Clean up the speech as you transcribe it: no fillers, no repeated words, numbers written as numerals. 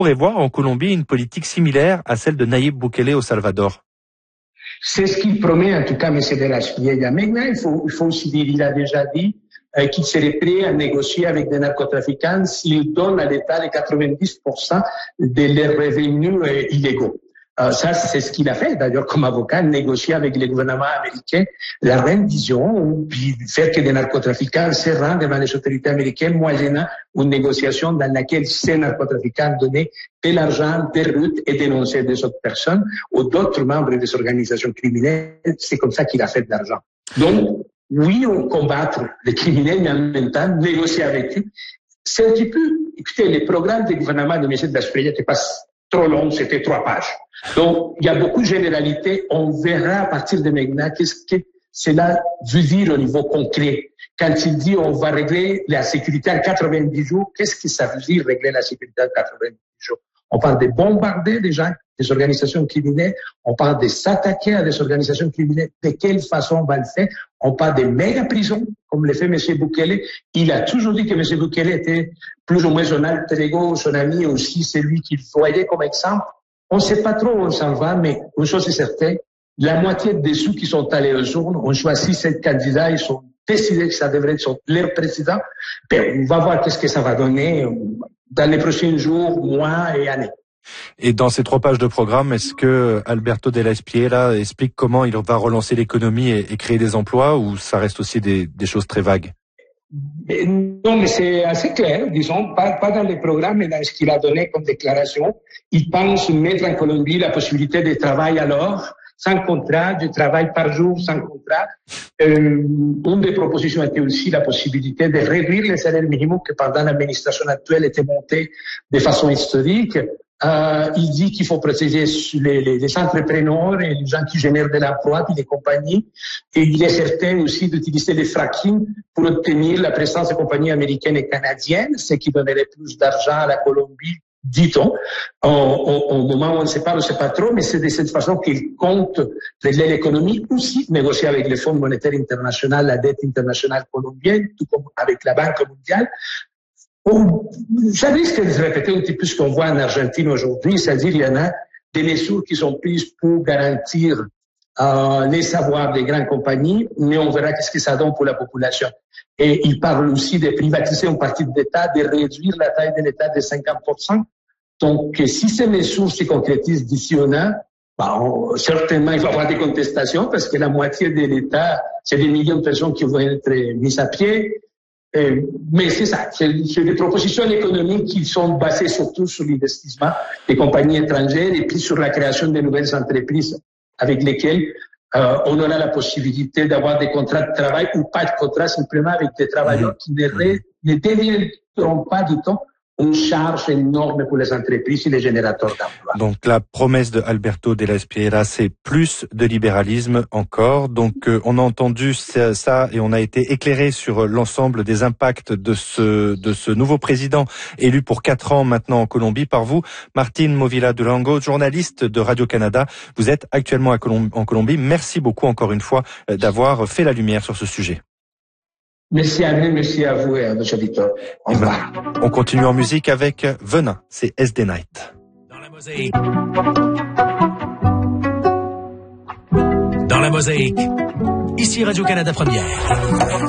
pourrait voir en Colombie une politique similaire à celle de Nayib Bukele au Salvador. C'est ce qu'il promet, en tout cas, M. de la Espriella. Maintenant, il faut aussi dire, il a déjà dit qu'il serait prêt à négocier avec des narcotrafiquants s'ils donnent à l'État les 90% de leurs revenus illégaux. Ça, c'est ce qu'il a fait, d'ailleurs, comme avocat, négocier avec le gouvernement américain la rendition, puis faire que des narcotrafiquants se rendent devant les autorités américaines, moyennant une négociation dans laquelle ces narcotrafiquants donnaient de l'argent, des routes et dénonçaient des autres personnes ou d'autres membres des organisations criminelles. C'est comme ça qu'il a fait de l'argent. Donc, oui, on combattre les criminels, mais en même temps, négocier avec eux. C'est un petit peu, écoutez, les programmes du gouvernement de M. de la Espriella n'étaient pas trop longs, c'était 3 pages. Donc, il y a beaucoup de généralités. On verra à partir de maintenant qu'est-ce que cela veut dire au niveau concret. Quand il dit on va régler la sécurité en 90 jours, qu'est-ce que ça veut dire régler la sécurité en 90 jours? On parle de bombarder des gens, des organisations criminelles. On parle de s'attaquer à des organisations criminelles. De quelle façon on va le faire? On parle de méga-prisons, comme le fait M. Bukele. Il a toujours dit que M. Bukele était plus ou moins son alter ego, son ami aussi, c'est lui qu'il voyait comme exemple. On ne sait pas trop où on s'en va, mais une chose est certaine, la moitié des sous qui sont allés aux urnes ont choisi 7 candidats, ils sont décidés que ça devrait être leur président. Ben, on va voir qu'est-ce que ça va donner dans les prochains jours, mois et années. Et dans ces 3 pages de programme, est-ce que Alberto de la Espriella explique comment il va relancer l'économie et créer des emplois, ou ça reste aussi des choses très vagues? Non, mais c'est assez clair, disons, pas dans les programmes, mais dans ce qu'il a donné comme déclaration. Il pense mettre en Colombie la possibilité de travail alors, sans contrat, de travail par jour sans contrat. Une des propositions était aussi la possibilité de réduire le salaire minimum que pendant l'administration actuelle était monté de façon historique. Il dit qu'il faut protéger les entrepreneurs et les gens qui génèrent de l'emploi, puis les compagnies. Et il est certain aussi d'utiliser les fracking pour obtenir la présence de compagnies américaines et canadiennes, ce qui donnerait plus d'argent à la Colombie, dit-on. Au moment où on ne sait pas trop, mais c'est de cette façon qu'il compte régler l'économie, aussi négocier avec le Fonds monétaire international, la dette internationale colombienne, tout comme avec la Banque mondiale. Ça risque de se répéter un petit peu ce qu'on voit en Argentine aujourd'hui, c'est-à-dire il y en a des mesures qui sont prises pour garantir les savoirs des grandes compagnies, mais on verra qu'est-ce que ça donne pour la population. Et il parle aussi de privatiser une partie de l'État, de réduire la taille de l'État de 50%. Donc, si ces mesures se concrétisent d'ici un an, certainement il va y avoir des contestations parce que la moitié de l'État, c'est des millions de personnes qui vont être mises à pied. Mais c'est ça, c'est des propositions économiques qui sont basées surtout sur l'investissement des compagnies étrangères et puis sur la création de nouvelles entreprises avec lesquelles on aura la possibilité d'avoir des contrats de travail ou pas de contrat, simplement avec des travailleurs qui ne deviendront pas du temps une charge énorme pour les entreprises et les générateurs d'emploi. Donc la promesse de Alberto de la Espriella, c'est plus de libéralisme encore. Donc on a entendu ça et on a été éclairé sur l'ensemble des impacts de ce nouveau président élu pour 4 ans maintenant en Colombie par vous, Martín Movilla Durango, journaliste de Radio-Canada. Vous êtes actuellement en Colombie. Merci beaucoup encore une fois d'avoir fait la lumière sur ce sujet. Merci à vous, merci à vous et à vos auditeurs. Au revoir. On continue en musique avec Venin, c'est SD Night. Dans la mosaïque. Dans la mosaïque. Ici Radio-Canada Première.